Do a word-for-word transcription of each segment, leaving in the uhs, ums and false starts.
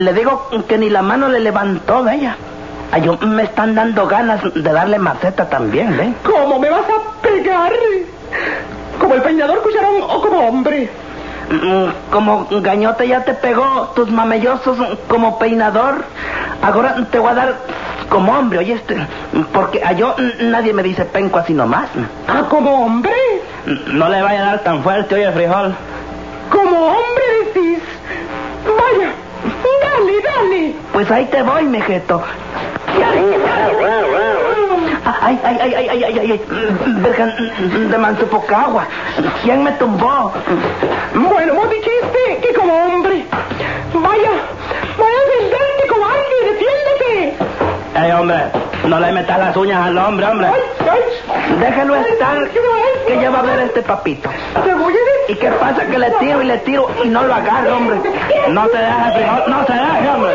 Le digo que ni la mano le levantó de ella. Ay, yo, me están dando ganas de darle maceta también, ¿eh? ¿Cómo me vas a pegar? ¿Como el peinador Cucharón o como hombre? Como Gañote ya te pegó tus mamellosos como peinador, ahora te voy a dar como hombre, oye, este, porque a yo nadie me dice penco así nomás. ¿Ah, como hombre? No le vaya a dar tan fuerte, oye, frijol. ¿Como hombre decís? Vaya, dale, dale. Pues ahí te voy, mejeto. Ay, ay, ay, ay, ay, ay, ay, ay, Virgen de Mantupocagua, ¿quién me tumbó? Bueno, vos dijiste que como hombre. Vaya, vaya a defenderte, cobarde, defiéndete. Ey, hombre, no le metas las uñas al hombre, hombre. Ay, ay. Déjelo estar, que ya va a ver este papito. Te voy a decir. ¿Y qué pasa? Que le tiro y le tiro y no lo agarro, hombre. No se deje, frijol, no se deje, hombre.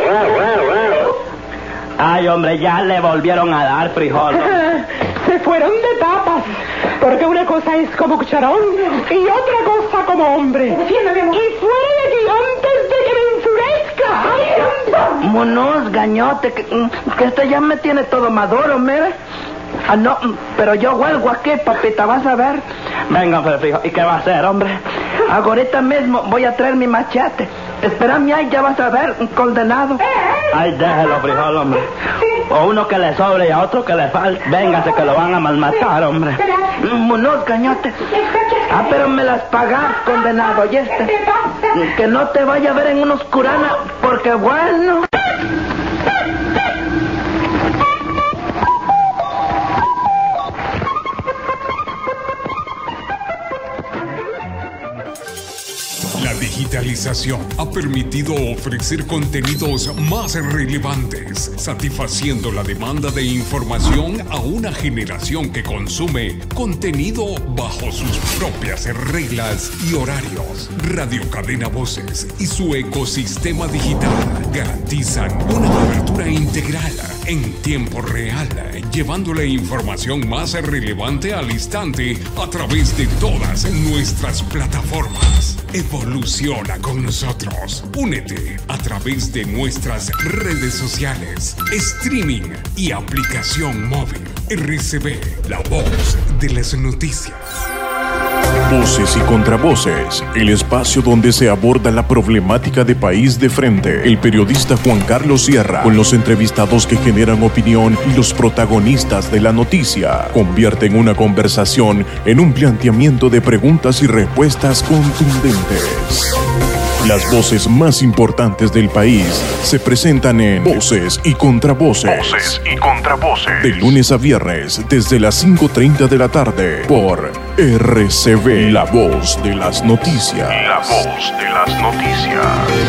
Ay, hombre, ya le volvieron a dar, frijol. Se fueron de tapas. Porque una cosa es como Cucharón y otra cosa como hombre. Y fuera de aquí antes de que me enfurezca. Monos, Gañote, que, que este ya me tiene todo maduro, mire. Ah, no, pero yo huelgo aquí, papita, vas a ver. Venga, frijol, ¿y qué va a hacer, hombre? Ahorita mismo voy a traer mi machete. Espérame ahí, ya vas a ver, condenado. Ay, déjelo, frijol, hombre. O uno que le sobre y a otro que le falte. Véngase que lo van a malmatar, hombre. Monos, Gañote. Ah, pero me las pagas, condenado, ¿y este? Que no te vaya a ver en una oscurana, porque bueno... La digitalización ha permitido ofrecer contenidos más relevantes, satisfaciendo la demanda de información a una generación que consume contenido bajo sus propias reglas y horarios. Radio Cadena Voces y su ecosistema digital garantizan una cobertura integral en tiempo real, llevando la información más relevante al instante a través de todas nuestras plataformas. Evoluciona con nosotros. Únete a través de nuestras redes sociales, streaming y aplicación móvil. R C B, la voz de las noticias. Voces y contravoces, el espacio donde se aborda la problemática de país de frente. El periodista Juan Carlos Sierra, con los entrevistados que generan opinión y los protagonistas de la noticia, convierten una conversación en un planteamiento de preguntas y respuestas contundentes. Las voces más importantes del país se presentan en Voces y Contravoces. Voces y Contravoces. De lunes a viernes, desde las cinco treinta de la tarde, por R C B, la voz de las noticias. La voz de las noticias.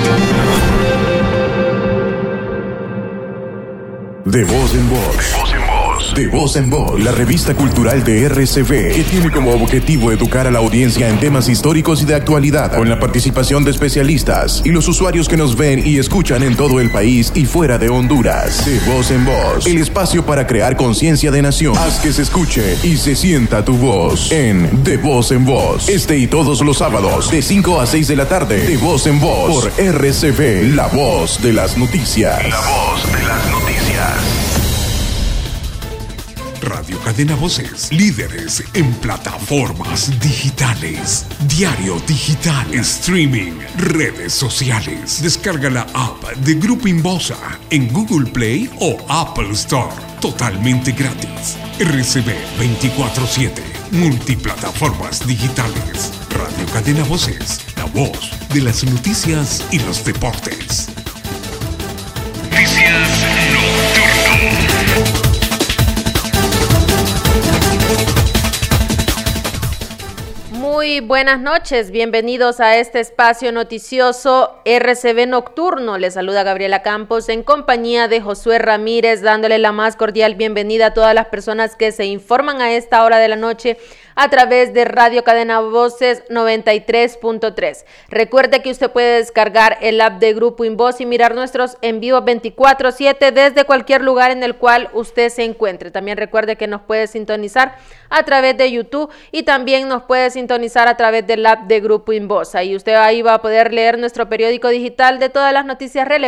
De voz en voz. De voz en voz. De voz en voz. La revista cultural de R C B, que tiene como objetivo educar a la audiencia en temas históricos y de actualidad, con la participación de especialistas y los usuarios que nos ven y escuchan en todo el país y fuera de Honduras. De voz en voz. El espacio para crear conciencia de nación. Haz que se escuche y se sienta tu voz en De voz en voz. Este y todos los sábados, de cinco a seis de la tarde. De voz en voz. Por R C B, la voz de las noticias. La voz de las noticias. Radio Cadena Voces, líderes en plataformas digitales, diario digital, streaming, redes sociales. Descarga la app de Grupo Inbosa en Google Play o Apple Store, totalmente gratis. R C B veinticuatro siete, multiplataformas digitales. Radio Cadena Voces, la voz de las noticias y los deportes. Noticias Nocturno. Muy buenas noches, bienvenidos a este espacio noticioso R C B Nocturno. Les saluda Gabriela Campos en compañía de Josué Ramírez, dándole la más cordial bienvenida a todas las personas que se informan a esta hora de la noche a través de Radio Cadena Voces noventa y tres punto tres. Recuerde que usted puede descargar el app de Grupo Invoz y mirar nuestros en vivo veinticuatro siete desde cualquier lugar en el cual usted se encuentre. También recuerde que nos puede sintonizar a través de YouTube y también nos puede sintonizar a través del app de Grupo Invoz. Ahí usted ahí va a poder leer nuestro periódico digital de todas las noticias relevantes